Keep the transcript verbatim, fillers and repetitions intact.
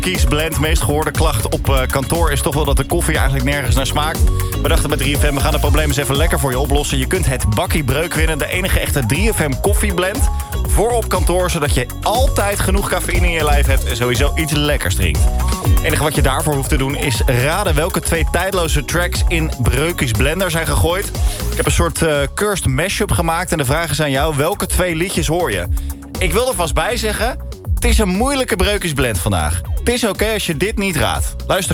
Kies Blend. Meest gehoorde klacht op uh, kantoor is toch wel dat de koffie eigenlijk nergens naar smaakt. We dachten bij drie F M, we gaan het probleem eens even lekker voor je oplossen. Je kunt het bakkie breuk winnen. De enige echte drie F M koffieblend. Voor op kantoor, zodat je altijd genoeg cafeïne in je lijf hebt en sowieso iets lekkers drinkt. Het enige wat je daarvoor hoeft te doen is raden welke twee tijdloze tracks in Breukjes Blender zijn gegooid. Ik heb een soort uh, cursed mashup gemaakt en de vraag is aan jou, welke twee liedjes hoor je? Ik wil er vast bij zeggen, het is een moeilijke Breukjes Blend vandaag. Het is oké als je dit niet raadt. Luister